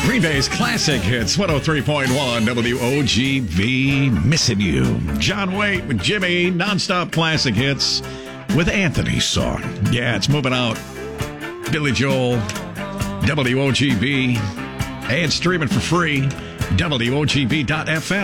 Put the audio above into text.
Green Bay's classic hits, 103.1 WOGB, Missing You. John Waite with Jimmy, nonstop classic hits with Anthony's song. Yeah, it's moving out. Billy Joel, WOGB, and streaming for free, WOGB.FM.